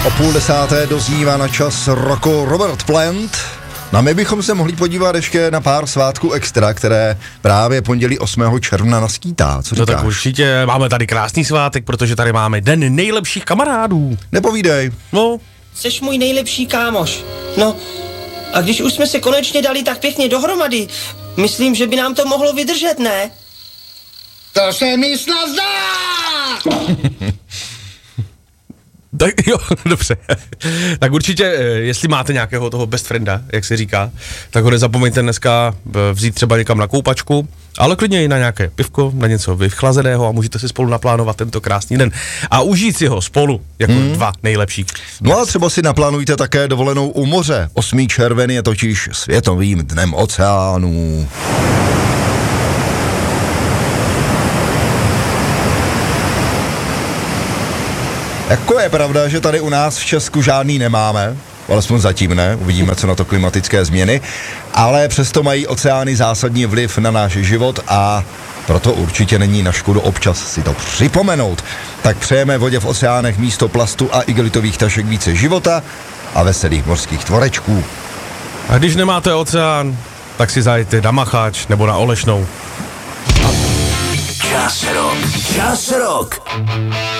O 9:30 doznívá na čas roku Robert Plant. No a my bychom se mohli podívat ještě na pár svátků extra, které právě pondělí 8. června naskýtá. Co říkáš? No tak určitě máme tady krásný svátek, protože tady máme den nejlepších kamarádů. Nepovídej. No. Jseš můj nejlepší kámoš. No, a když už jsme se konečně dali tak pěkně dohromady, myslím, že by nám to mohlo vydržet, ne? To se mi snad zdá! Tak jo, dobře. Tak určitě, jestli máte nějakého toho best frienda, jak se říká, tak ho nezapomeňte dneska vzít třeba někam na koupačku, ale klidně i na nějaké pivko, na něco vychlazeného a můžete si spolu naplánovat tento krásný den a užít si ho spolu jako dva nejlepší. No a třeba si naplánujte také dovolenou u moře. 8. červen je totiž světovým dnem oceánů. Jako je pravda, že tady u nás v Česku žádný nemáme, alespoň zatím ne, uvidíme, co na to klimatické změny, ale přesto mají oceány zásadní vliv na náš život a proto určitě není na škodu občas si to připomenout. Tak přejeme vodě v oceánech místo plastu a igelitových tašek více života a veselých mořských tvorečků. A když nemáte oceán, tak si zajďte na Macháč nebo na Olešnou. Čas rock.